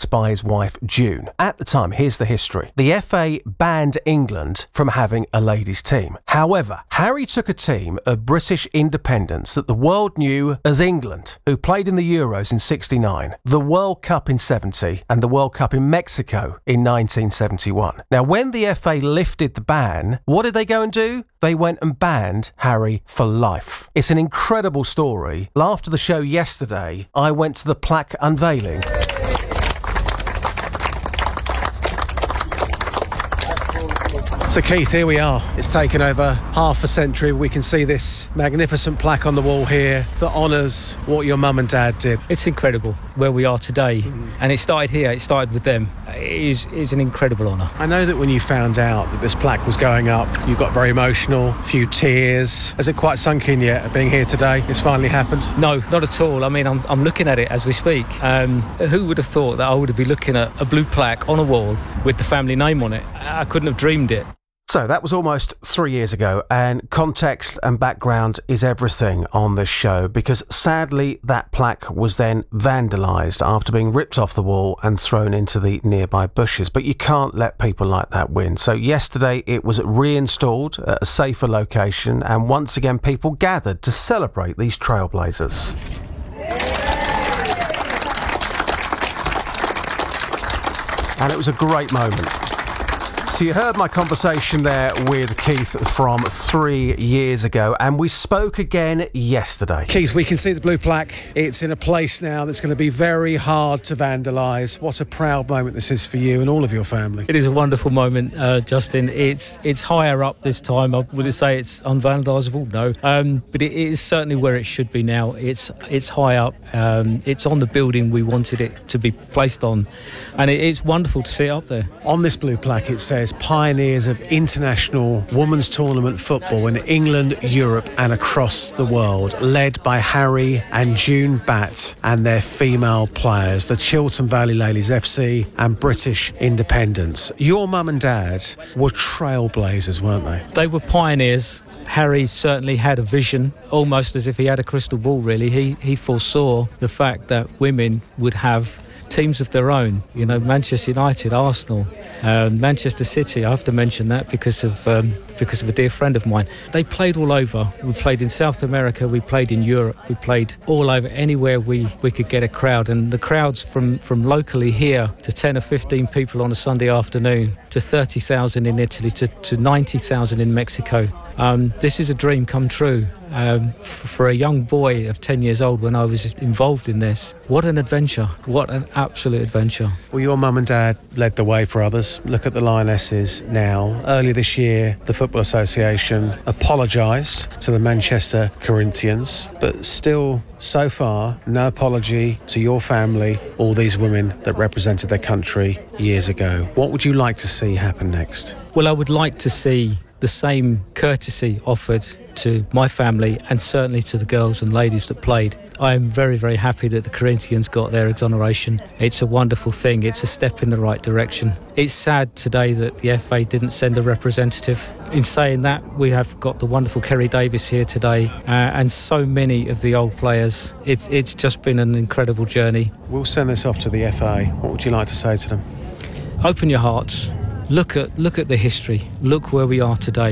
attacked by his wife June. At the time, here's the history. The FA banned England from having a ladies' team. However, Harry took a team of British independents that the world knew as England, who played in the Euros in 69, the World Cup in 70, and the World Cup in Mexico in 1971. Now, when the FA lifted the ban, what did they go and do? They went and banned Harry for life. It's an incredible story. After the show yesterday, I went to the plaque unveiling. So Keith, here we are. It's taken over half a century. We can see this magnificent plaque on the wall here that honours what your mum and dad did. It's incredible where we are today. And it started here, it started with them. It is an incredible honour. I know that when you found out that this plaque was going up, you got very emotional, a few tears. Has it quite sunk in yet, being here today? It's finally happened? No, not at all. I mean, I'm looking at it as we speak. Who would have thought that I would be looking at a blue plaque on a wall with the family name on it? I couldn't have dreamed it. So that was almost 3 years ago, and context and background is everything on this show, because sadly that plaque was then vandalised after being ripped off the wall and thrown into the nearby bushes. But you can't let people like that win. So yesterday it was reinstalled at a safer location, and once again people gathered to celebrate these trailblazers. And it was a great moment. So you heard my conversation there with Keith from 3 years ago, and we spoke again yesterday. Keith, we can see the blue plaque. It's in a place now that's going to be very hard to vandalise. What a proud moment this is for you and all of your family. It is a wonderful moment, Justin. It's higher up this time. I wouldn't say it's unvandalisable, no. But it is certainly where it should be now. It's high up. It's on the building we wanted it to be placed on. And it is wonderful to see it up there. On this blue plaque it says pioneers of international women's tournament football in England, Europe and across the world, led by Harry and June Batt and their female players, the Chiltern Valley Ladies FC and British Independents. Your mum and dad were trailblazers, weren't they? They were pioneers. Harry certainly had a vision, almost as if he had a crystal ball, really. He foresaw the fact that women would have teams of their own, you know, Manchester United, Arsenal, Manchester City. I have to mention that because of a dear friend of mine. They played all over. We played in South America, we played in Europe, we played all over, anywhere we could get a crowd. And the crowds from locally here to 10 or 15 people on a Sunday afternoon, to 30,000 in Italy, to 90,000 in Mexico. This is a dream come true. For a young boy of 10 years old when I was involved in this. What an adventure. What an absolute adventure. Well, your mum and dad led the way for others. Look at the Lionesses now. Earlier this year, the Football Association apologised to the Manchester Corinthians, but still, so far, no apology to your family, all these women that represented their country years ago. What would you like to see happen next? Well, I would like to see the same courtesy offered to my family and certainly to the girls and ladies that played. I am very, very happy that the Corinthians got their exoneration. It's a wonderful thing. It's a step in the right direction. It's sad today that the FA didn't send a representative. In saying that, we have got the wonderful Kerry Davis here today and so many of the old players. It's just been an incredible journey. We'll send this off to the FA. What would you like to say to them? Open your hearts. Look at the history. Look where we are today.